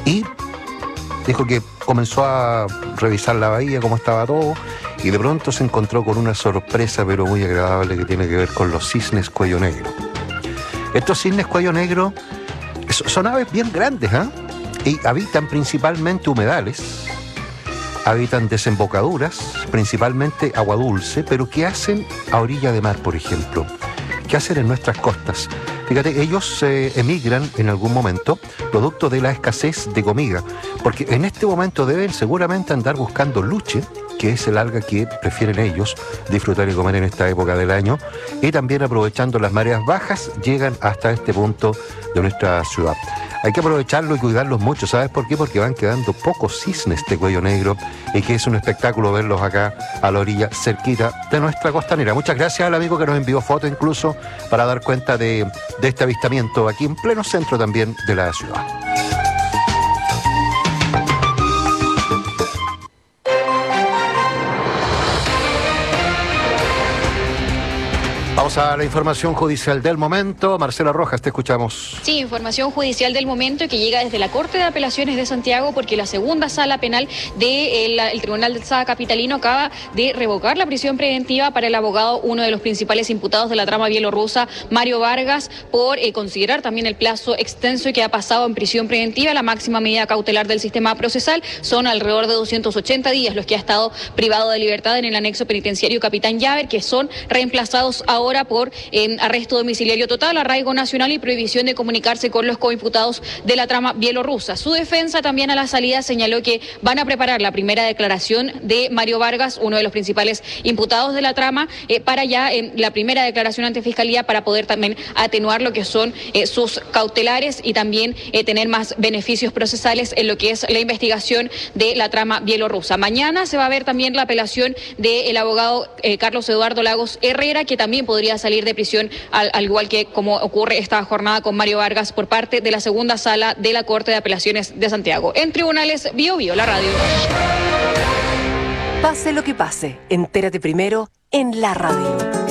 Y dijo que comenzó a revisar la bahía, cómo estaba todo, y de pronto se encontró con una sorpresa, pero muy agradable, que tiene que ver con los cisnes cuello negro. Estos cisnes cuello negro son aves bien grandes, y habitan principalmente humedales, habitan desembocaduras, principalmente agua dulce, pero ¿qué hacen a orilla de mar, por ejemplo? ¿Qué hacen en nuestras costas? Fíjate, ellos emigran en algún momento producto de la escasez de comida, porque en este momento deben seguramente andar buscando luche, que es el alga que prefieren ellos disfrutar y comer en esta época del año, y también aprovechando las mareas bajas llegan hasta este punto de nuestra ciudad. Hay que aprovecharlo y cuidarlos mucho, ¿sabes por qué? Porque van quedando pocos cisnes de cuello negro y que es un espectáculo verlos acá a la orilla, cerquita de nuestra costanera. Muchas gracias al amigo que nos envió foto incluso para dar cuenta de este avistamiento aquí en pleno centro también de la ciudad. Vamos a la información judicial del momento. Marcela Rojas, te escuchamos. Sí, información judicial del momento que llega desde la Corte de Apelaciones de Santiago, porque la segunda sala penal del Tribunal del Estado Capitalino acaba de revocar la prisión preventiva para el abogado, uno de los principales imputados de la trama bielorrusa, Mario Vargas, por considerar también el plazo extenso que ha pasado en prisión preventiva. La máxima medida cautelar del sistema procesal son alrededor de 280 días los que ha estado privado de libertad en el anexo penitenciario Capitán Llaver, que son reemplazados ahora por arresto domiciliario total, arraigo nacional y prohibición de comunicarse con los coimputados de la trama bielorrusa. Su defensa también a la salida señaló que van a preparar la primera declaración de Mario Vargas, uno de los principales imputados de la trama, para ya la primera declaración ante Fiscalía, para poder también atenuar lo que son sus cautelares y también tener más beneficios procesales en lo que es la investigación de la trama bielorrusa. Mañana se va a ver también la apelación del abogado Carlos Eduardo Lagos Herrera, que también podría salir de prisión, al igual que como ocurre esta jornada con Mario Vargas, por parte de la segunda sala de la Corte de Apelaciones de Santiago. En Tribunales, Bio Bio, la radio. Pase lo que pase, entérate primero en la radio.